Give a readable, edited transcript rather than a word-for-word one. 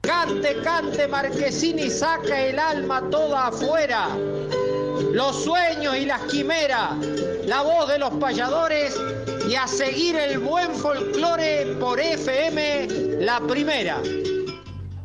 Cante, cante, Marquesini, saca el alma toda afuera. Los sueños y las quimeras, la voz de los payadores y a seguir el buen folclore por FM La Primera.